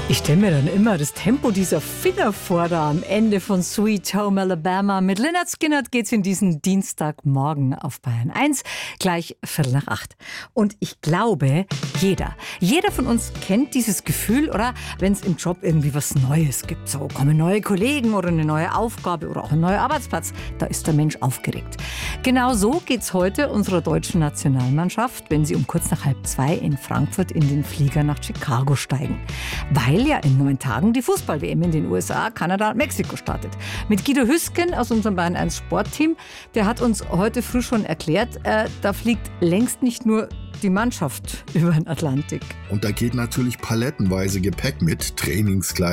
Ich stelle mir dann immer das Tempo dieser Finger vor, da am Ende von Sweet Home Alabama. Mit Lynyrd Skynyrd geht's in diesen Dienstagmorgen auf Bayern 1, gleich 7:45. Und ich glaube, jeder von uns kennt dieses Gefühl, oder? Wenn es im Job irgendwie was Neues gibt. So kommen neue Kollegen oder eine neue Aufgabe oder auch ein neuer Arbeitsplatz. Da ist der Mensch aufgeregt. Genau so geht's heute unserer deutschen Nationalmannschaft, wenn sie um kurz nach 1:30 in Frankfurt in den Flieger nach Chicago steigen. Weil ja in 9 Tagen die Fußball-WM in den USA, Kanada und Mexiko startet. Mit Guido Hüsken aus unserem Bayern 1 Sportteam, der hat uns heute früh schon erklärt, da fliegt längst nicht nur die Mannschaft über den Atlantik. Und da geht natürlich palettenweise Gepäck mit, Trainingskleidung,